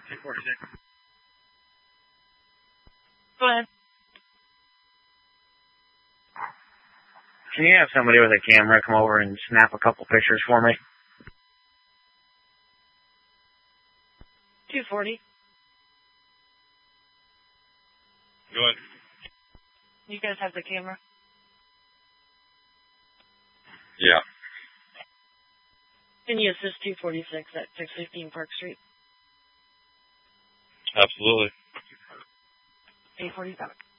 246. Go ahead. Can you have somebody with a camera come over and snap a couple pictures for me? 240. Go ahead. You guys have the camera? Yeah. Can you assist 246 at 615 Park Street? Absolutely. 847.